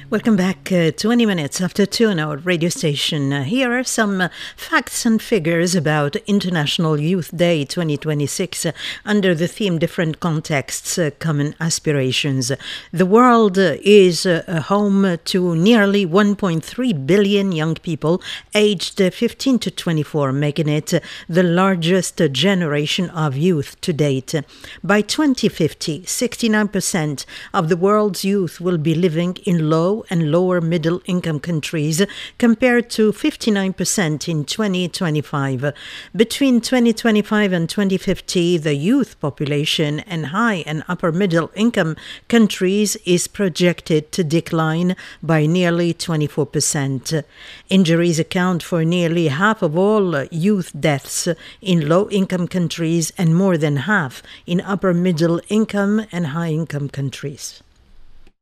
Welcome back. 20 minutes after 2 on our radio station. Here are some facts and figures about International Youth Day 2026 under the theme Different Contexts, Common Aspirations. The world is home to nearly 1.3 billion young people aged 15 to 24, making it the largest generation of youth to date. By 2050, 69% of the world's youth will be living in low and lower middle income countries compared to 59% in 2025. Between 2025 and 2050, the youth population in high and upper middle income countries is projected to decline by nearly 24%. Injuries account for nearly half of all youth deaths in low income countries and more than half in upper middle income and high income countries.